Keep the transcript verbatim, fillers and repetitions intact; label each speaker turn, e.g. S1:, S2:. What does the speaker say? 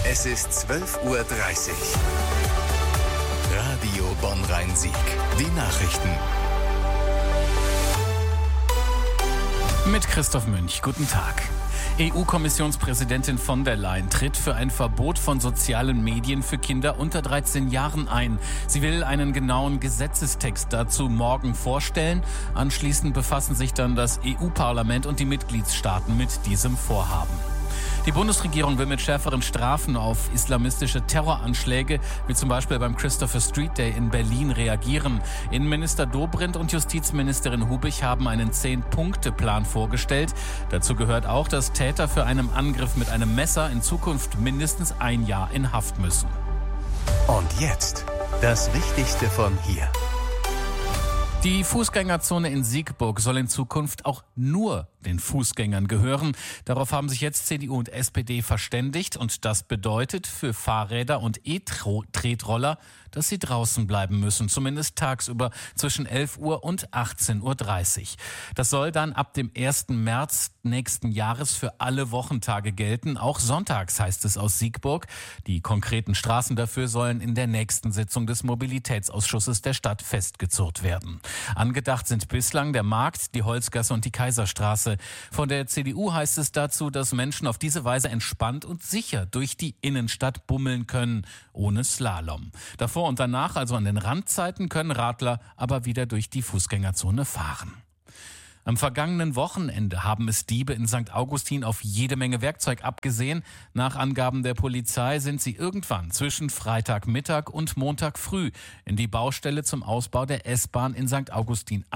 S1: Es ist zwölf Uhr dreißig. Radio Bonn-Rhein-Sieg. Die Nachrichten.
S2: Mit Christoph Münch. Guten Tag. E U-Kommissionspräsidentin von der Leyen tritt für ein Verbot von sozialen Medien für Kinder unter dreizehn Jahren ein. Sie will einen genauen Gesetzestext dazu morgen vorstellen. Anschließend befassen sich dann das E U-Parlament und die Mitgliedstaaten mit diesem Vorhaben. Die Bundesregierung will mit schärferen Strafen auf islamistische Terroranschläge, wie zum Beispiel beim Christopher Street Day in Berlin, reagieren. Innenminister Dobrindt und Justizministerin Hubich haben einen Zehn-Punkte-Plan vorgestellt. Dazu gehört auch, dass Täter für einen Angriff mit einem Messer in Zukunft mindestens ein Jahr in Haft müssen.
S1: Und jetzt das Wichtigste von hier.
S2: Die Fußgängerzone in Siegburg soll in Zukunft auch nur den Fußgängern gehören. Darauf haben sich jetzt C D U und S P D verständigt. Und das bedeutet für Fahrräder und E-Tretroller, dass sie draußen bleiben müssen. Zumindest tagsüber zwischen elf Uhr und achtzehn Uhr dreißig. Das soll dann ab dem ersten März nächsten Jahres für alle Wochentage gelten. Auch sonntags, heißt es aus Siegburg. Die konkreten Straßen dafür sollen in der nächsten Sitzung des Mobilitätsausschusses der Stadt festgezurrt werden. Angedacht sind bislang der Markt, die Holzgasse und die Kaiserstraße. Von der C D U heißt es dazu, dass Menschen auf diese Weise entspannt und sicher durch die Innenstadt bummeln können, ohne Slalom. Davor und danach, also an den Randzeiten, können Radler aber wieder durch die Fußgängerzone fahren. Am vergangenen Wochenende haben es Diebe in Sankt Augustin auf jede Menge Werkzeug abgesehen. Nach Angaben der Polizei sind sie irgendwann zwischen Freitagmittag und Montag früh in die Baustelle zum Ausbau der S-Bahn in Sankt Augustin